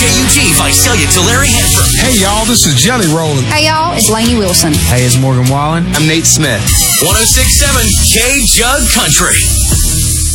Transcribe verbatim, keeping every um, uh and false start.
J U G Visalia Tulare Hanford. Hey, y'all, this is Jelly Roll. Hey, y'all, it's Lainey Wilson. Hey, it's Morgan Wallen. I'm Nate Smith. one oh six point seven K Jug Country.